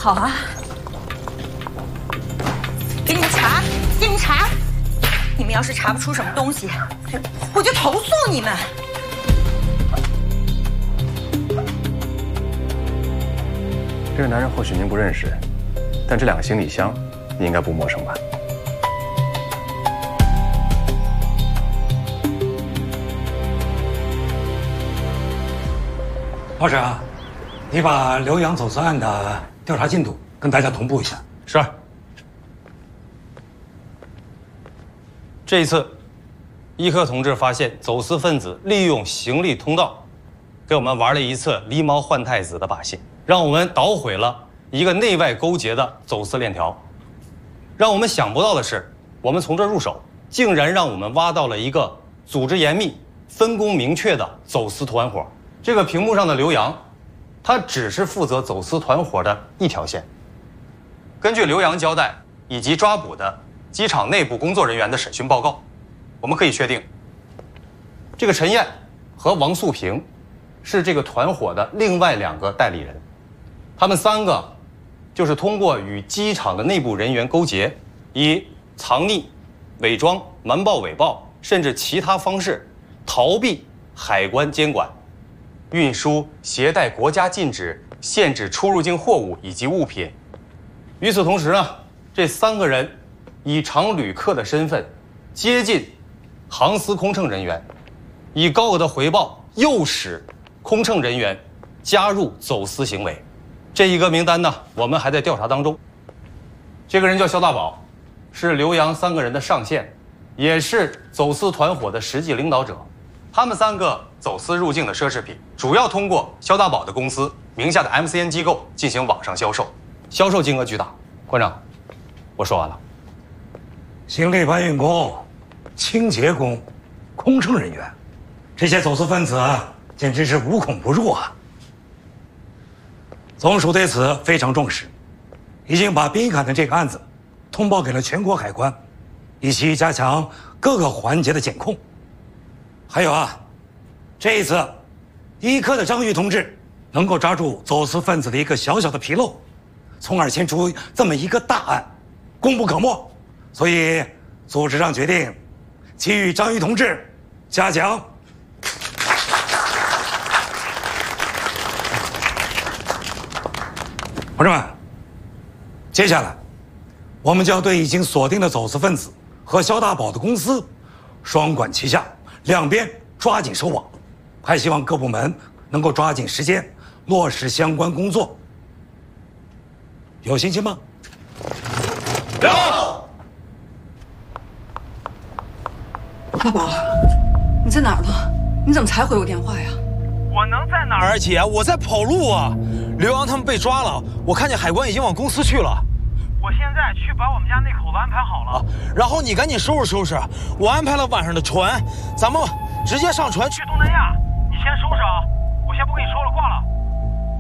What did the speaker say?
好啊，给你们查，给你们查。你们要是查不出什么东西，我就投诉你们。 这个男人或许您不认识，但这2个行李箱你应该不陌生吧？ 老沈啊，你把刘洋走私案的调查进度跟大家同步一下。 是。这一次，一科同志发现走私分子利用行李通道，给我们玩了一次狸猫换太子的把戏，让我们捣毁了一个内外勾结的走私链条。让我们想不到的是，我们从这入手，竟然让我们挖到了一个组织严密、分工明确的走私团伙。这个屏幕上的刘洋，他只是负责走私团伙的一条线。根据刘洋交代以及抓捕的机场内部工作人员的审讯报告，我们可以确定，这个陈燕和王素萍是这个团伙的另外2个代理人。他们3个就是通过与机场的内部人员勾结，以藏匿、伪装、瞒报、伪报，甚至其他方式逃避海关监管，运输、携带国家禁止、限制出入境货物以及物品。与此同时呢，这3个人以常旅客的身份接近航司空乘人员，以高额的回报诱使空乘人员加入走私行为。这一个名单呢，我们还在调查当中。这个人叫肖大宝，是刘洋3个人的上线，也是走私团伙的实际领导者。他们3个走私入境的奢侈品，主要通过肖大宝的公司名下的 MCN 机构进行网上销售，销售金额巨大。馆长，我说完了。 行李搬运工、清洁工、空乘人员，这些走私分子简直是无孔不入啊！总署对此非常重视，已经把滨海的这个案子通报给了全国海关，以期加强各个环节的检控。还有啊，这一次一科的张玉同志能够抓住走私分子的一个小小的纰漏，从而牵出这么一个大案，功不可没。所以组织上决定给予张玉同志嘉奖。同志们，接下来我们将对已经锁定的走私分子和肖大宝的公司双管齐下，两边抓紧收网，还希望各部门能够抓紧时间落实相关工作。有信心吗？ 有。 大宝，你在哪儿呢？你怎么才回我电话呀？ 我能在哪儿啊，姐？我在跑路啊！刘洋他们被抓了，我看见海关已经往公司去了。我现在去把我们家那口子安排好了，然后你赶紧收拾收拾。我安排了晚上的船，咱们直接上船去东南亚。你先收拾啊。